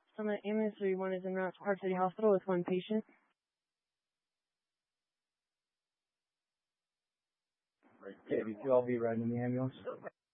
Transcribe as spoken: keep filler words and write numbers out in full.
Summit Ambulance three one is en route to Park City Hospital with one patient. K B two, I'll be riding in the ambulance.